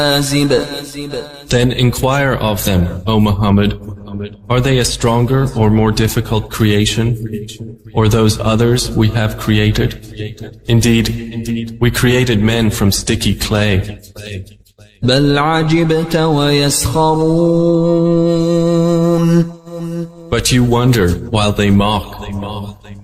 Then inquire of them, O Muhammad, are they a stronger or more difficult creation, or those others we have created? Indeed, we created men from sticky clay. بل عجبت ويسخرون But you wonder while they mock.